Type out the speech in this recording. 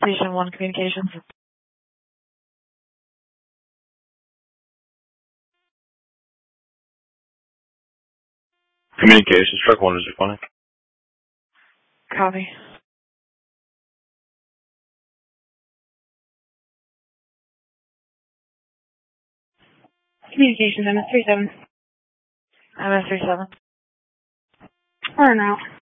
Station 1 Communications. Communications, truck 1 is responding. Copy. Communications, MS-37. MS-37. Or now.